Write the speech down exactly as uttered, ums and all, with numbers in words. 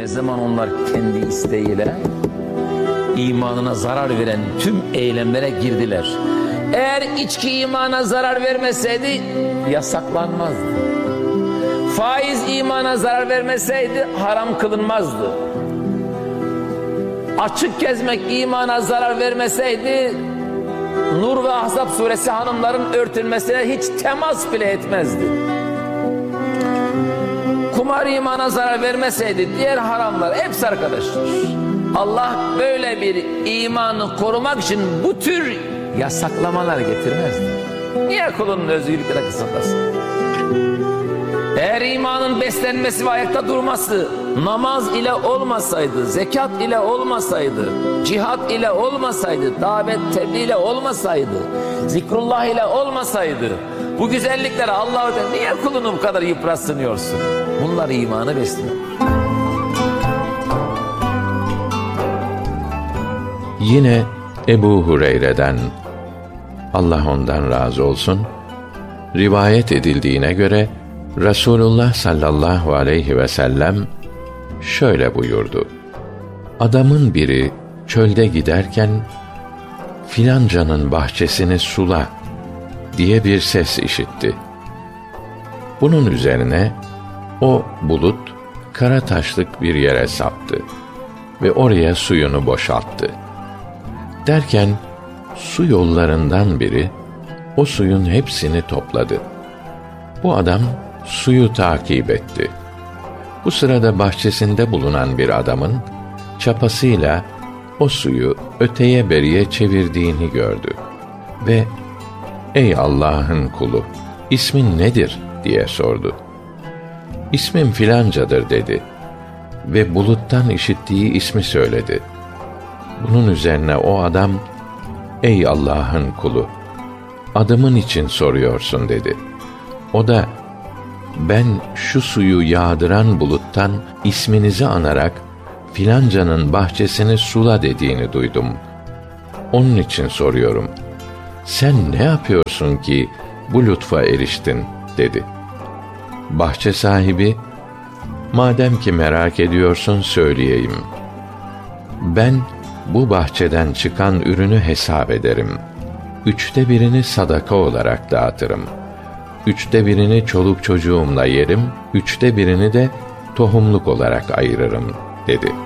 Ne zaman onlar kendi isteğiyle imanına zarar veren tüm eylemlere girdiler. Eğer içki imana zarar vermeseydi yasaklanmazdı. Faiz imana zarar vermeseydi haram kılınmazdı. Açık gezmek imana zarar vermeseydi Nur ve Ahzab suresi hanımların örtülmesine hiç temas bile etmezdi. Kumar imana zarar vermeseydi diğer haramlar hepsi arkadaşlar. Allah böyle bir imanı korumak için bu tür yasaklamalar getirmezdi. Niye kulunun özgürlükleri kısıtlasın? Eğer imanın beslenmesi ve ayakta durması namaz ile olmasaydı, zekat ile olmasaydı, cihat ile olmasaydı, davet tebliğ ile olmasaydı, zikrullah ile olmasaydı, bu güzellikleri Allah'a niye kulunu bu kadar yıpratsınıyorsun? Bunlar imanı besliyor. Yine Ebu Hureyre'den, Allah ondan razı olsun, rivayet edildiğine göre Resulullah sallallahu aleyhi ve sellem şöyle buyurdu: adamın biri çölde giderken filancanın bahçesini sula diye bir ses işitti. Bunun üzerine o bulut kara taşlık bir yere saptı ve oraya suyunu boşalttı. Derken su yollarından biri o suyun hepsini topladı. Bu adam suyu takip etti. Bu sırada bahçesinde bulunan bir adamın çapasıyla o suyu öteye beriye çevirdiğini gördü ve "Ey Allah'ın kulu, ismin nedir?" diye sordu. "İsmim filancadır" dedi ve buluttan işittiği ismi söyledi. Bunun üzerine o adam, "Ey Allah'ın kulu, adımın için soruyorsun" dedi. O da, "Ben şu suyu yağdıran buluttan isminizi anarak filancanın bahçesini sula dediğini duydum. Onun için soruyorum. Sen ne yapıyorsun ki bu lütfa eriştin?" dedi. Bahçe sahibi, "Madem ki merak ediyorsun söyleyeyim. Ben bu bahçeden çıkan ürünü hesap ederim. Üçte birini sadaka olarak dağıtırım. Üçte birini çoluk çocuğumla yerim, üçte birini de tohumluk olarak ayırırım" dedi.